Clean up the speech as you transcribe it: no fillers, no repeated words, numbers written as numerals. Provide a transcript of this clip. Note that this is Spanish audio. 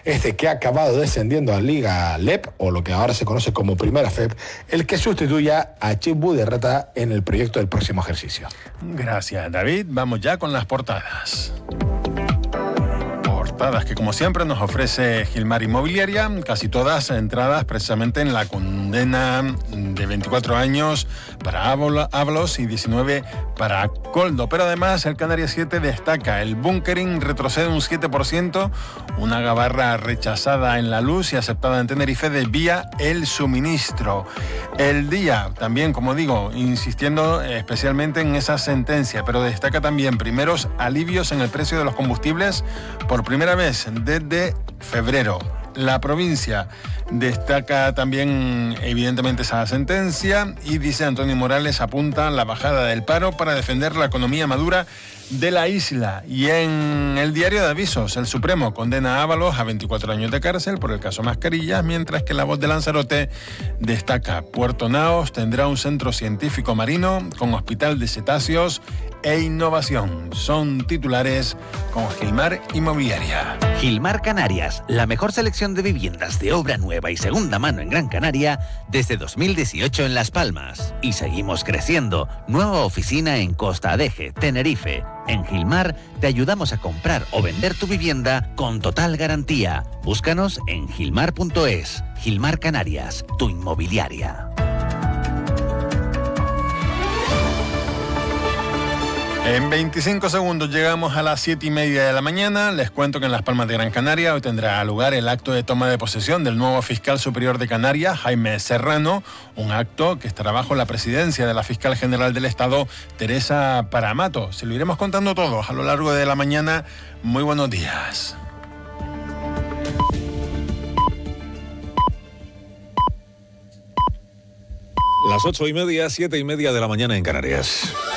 que ha acabado descendiendo a Liga LEP, o lo que ahora se conoce como Primera FEP, el que sustituya a Chip Buderreta en el proyecto del próximo ejercicio. Gracias, David. Vamos ya con las portadas. Que como siempre nos ofrece Gilmar Inmobiliaria, casi todas centradas precisamente en la condena de 24 años para Ábalos y 19 para Koldo. Pero además el Canarias 7 destaca: el bunkering retrocede un 7%, una gabarra rechazada en La Luz y aceptada en Tenerife desvía el suministro. El Día también, como digo, insistiendo especialmente en esa sentencia, pero destaca también primeros alivios en el precio de los combustibles por primera vez desde febrero. La Provincia destaca también evidentemente esa sentencia y dice: Antonio Morales apunta a la bajada del paro para defender la economía madura de la isla. Y en el diario de avisos, el Supremo condena a Ábalos a 24 años de cárcel por el caso Mascarillas, mientras que La Voz de Lanzarote destaca: Puerto Naos tendrá un centro científico marino con hospital de cetáceos e innovación. Son titulares con Gilmar Inmobiliaria. Gilmar Canarias, la mejor selección de viviendas de obra nueva y segunda mano en Gran Canaria desde 2018 en Las Palmas. Y seguimos creciendo. Nueva oficina en Costa Adeje, Tenerife. En Gilmar te ayudamos a comprar o vender tu vivienda con total garantía. Búscanos en gilmar.es. Gilmar Canarias, tu inmobiliaria. En 25 segundos llegamos a las 7:30 de la mañana. Les cuento que en Las Palmas de Gran Canaria hoy tendrá lugar el acto de toma de posesión del nuevo fiscal superior de Canarias, Jaime Serrano, un acto que estará bajo la presidencia de la fiscal general del Estado, Teresa Paramato. Se lo iremos contando todos a lo largo de la mañana. Muy buenos días. Las 8:30, 7:30 de la mañana en Canarias.